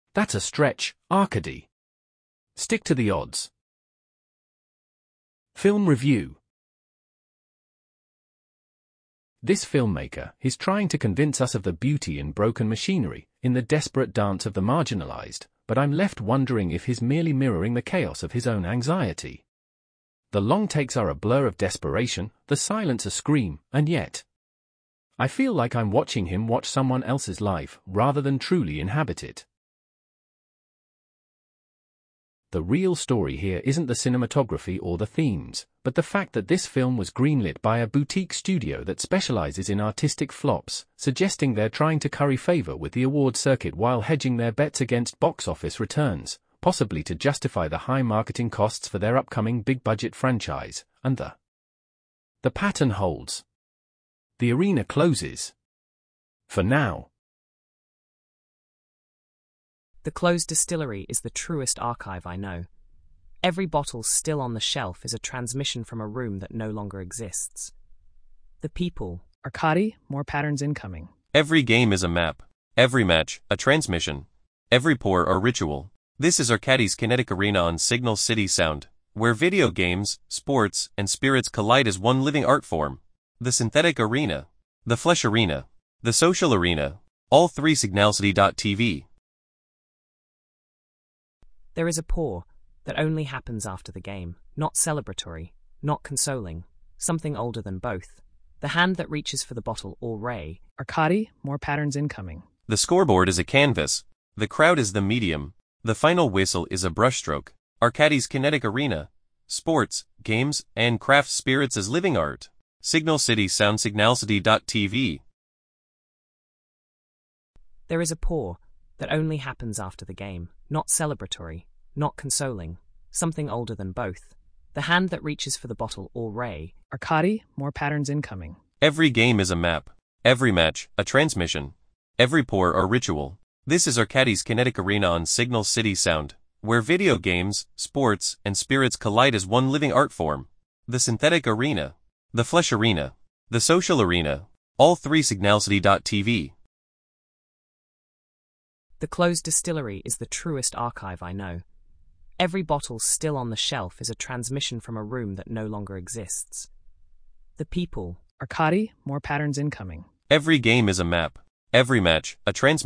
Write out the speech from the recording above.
That's a stretch, Arkady. Stick to the odds. Film review. This filmmaker is trying to convince us of the beauty in broken machinery, in the desperate dance of the marginalized, but I'm left wondering if he's merely mirroring the chaos of his own anxiety. The long takes are a blur of desperation, the silence a scream, and yet I feel like I'm watching him watch someone else's life, rather than truly inhabit it. The real story here isn't the cinematography or the themes, but the fact that this film was greenlit by a boutique studio that specializes in artistic flops, suggesting they're trying to curry favor with the award circuit while hedging their bets against box office returns, possibly to justify the high marketing costs for their upcoming big-budget franchise, and the pattern holds. The arena closes. For now. The closed distillery is the truest archive I know. Every bottle still on the shelf is a transmission from a room that no longer exists. The people. Arkady, more patterns incoming. Every game is a map. Every match, a transmission. Every pour, a ritual. This is Arkady's Kinetic Arena on Signal City Sound, where video games, sports, and spirits collide as one living art form. The synthetic arena, the flesh arena, the social arena, all three signalcity.tv. There is a pour that only happens after the game, not celebratory, not consoling, something older than both. The hand that reaches for the bottle or ray. Arkady, more patterns incoming. The scoreboard is a canvas. The crowd is the medium. The final whistle is a brushstroke. Arkady's Kinetic Arena. Sports, games, and craft spirits as living art. Signal City Sound signalcity.tv. There is a pour that only happens after the game, not celebratory, not consoling, something older than both. The hand that reaches for the bottle or ray. Arkady, more patterns incoming. Every game is a map. Every match, a transmission. Every pour, a ritual. This is Arkady's Kinetic Arena on Signal City Sound, where video games, sports, and spirits collide as one living art form. The synthetic arena, the flesh arena, the social arena, all three signalcity.tv. The closed distillery is the truest archive I know. Every bottle still on the shelf is a transmission from a room that no longer exists. The people. Arkady, more patterns incoming. Every game is a map. Every match, a transmission.